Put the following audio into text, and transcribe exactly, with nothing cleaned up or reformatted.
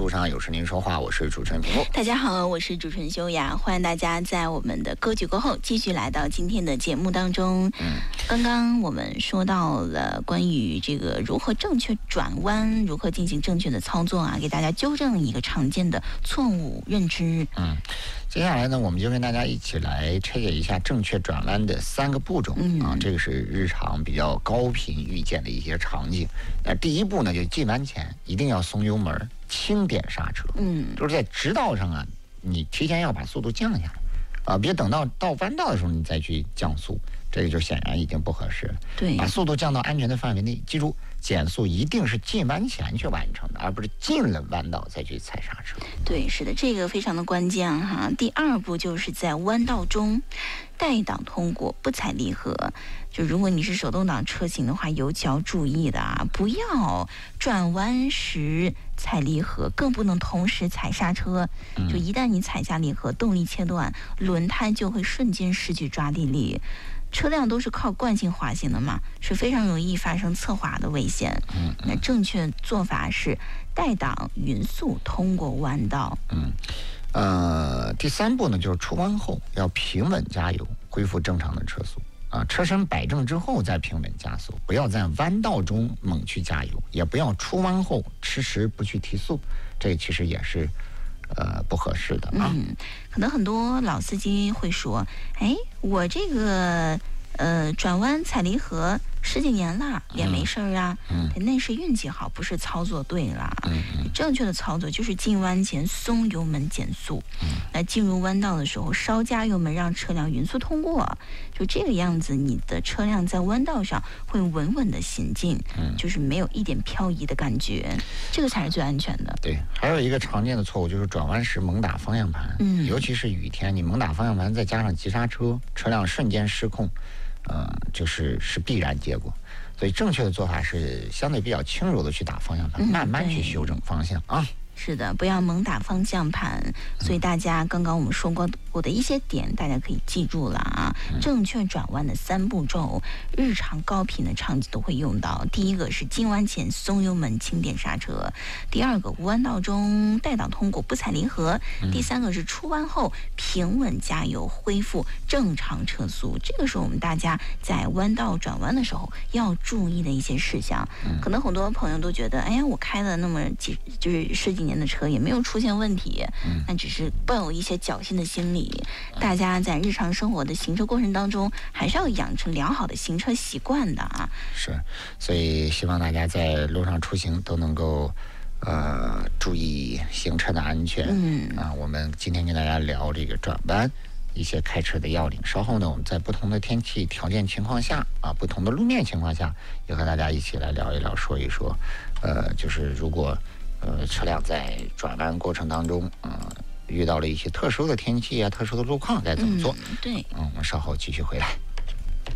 路上有事您说话，我是主持人平路。 大家好，我是主持人修雅，欢迎大家在我们的歌曲过后继续来到今天的节目当中。嗯，刚刚我们说到了关于这个如何正确转弯，如何进行正确的操作啊，给大家纠正一个常见的错误认知。 嗯，接下来呢，我们就跟大家一起来拆解一下正确转弯的三个步骤、嗯、啊，这个是日常比较高频遇见的一些场景。那第一步呢，就进弯前一定要松油门，轻点刹车。嗯，就是在直道上啊，你提前要把速度降下来啊，别等到到弯道的时候你再去降速，这个就显然已经不合适了。 对， 把速度降到安全的范围内，记住，减速一定是进弯前去完成的，而不是进了弯道再去踩刹车。 对，是的，这个非常的关键哈。第二步就是在弯道中带档通过，不踩离合。就如果你是手动挡车型的话，尤其要注意的啊，不要转弯时踩离合，更不能同时踩刹车。就一旦你踩下离合，动力切断，轮胎就会瞬间失去抓地力。车辆都是靠惯性滑行的嘛，是非常容易发生侧滑的危险。嗯，那正确做法是带档匀速通过弯道。 嗯，呃，第三步呢，就是出弯后要平稳加油，恢复正常的车速啊，车身摆正之后再平稳加速，不要在弯道中猛去加油，也不要出弯后迟迟不去提速，这个其实也是呃不合适的啊。 嗯，可能很多老司机会说，哎，我这个呃转弯踩离合十几年了也没事儿啊，嗯，那是运气好，不是操作对了。嗯，正确的操作就是进弯前松油门减速，嗯，那进入弯道的时候稍加油门，让车辆匀速通过，就这个样子，你的车辆在弯道上会稳稳的行进，嗯，就是没有一点漂移的感觉，这个才是最安全的。 对，还有一个常见的错误就是转弯时猛打方向盘，嗯，尤其是雨天，你猛打方向盘再加上急刹车，车辆瞬间失控。呃，就是是必然结果，所以正确的做法是相对比较轻柔的去打方向盘，嗯、慢慢去修正方向啊。 是的，不要猛打方向盘。所以大家刚刚我们说过我的一些点，大家可以记住了啊。正确转弯的三步骤，日常高频的场景都会用到。第一个是进弯前松油门，轻点刹车；第二个弯道中带档通过，不踩离合；第三个是出弯后平稳加油，恢复正常车速。这个是我们大家在弯道转弯的时候要注意的一些事项。可能很多朋友都觉得，哎呀，我开了那么几就是十几年的车也没有出现问题，那只是抱有一些侥幸的心理。大家在日常生活的行车过程当中，还是要养成良好的行车习惯的啊。 是，所以希望大家在路上出行都能够呃注意行车的安全。嗯啊，我们今天跟大家聊这个转弯一些开车的要领。稍后呢，我们在不同的天气条件情况下啊，不同的路面情况下，也和大家一起来聊一聊，说一说，呃，就是如果。呃，车辆在转弯过程当中，呃，遇到了一些特殊的天气啊、特殊的路况，该怎么做？ 嗯、对， 嗯，我们稍后继续回来。